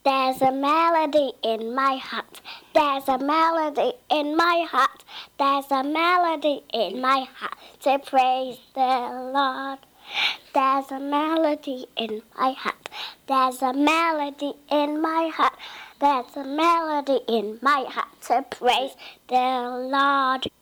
There's a melody in my heart. There's a melody in my heart. There's a melody in my heart to praise the Lord. There's a melody in my heart. There's a melody in my heart. There's a melody in my heart to praise the Lord.